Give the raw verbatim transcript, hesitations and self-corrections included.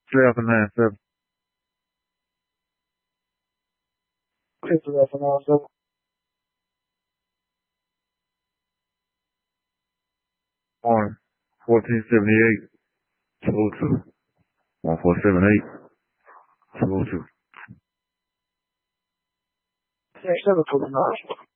seven nine seven. seven nine seven. One fourteen seventy eight two oh two. One four seven eight two oh two. Seven two nine.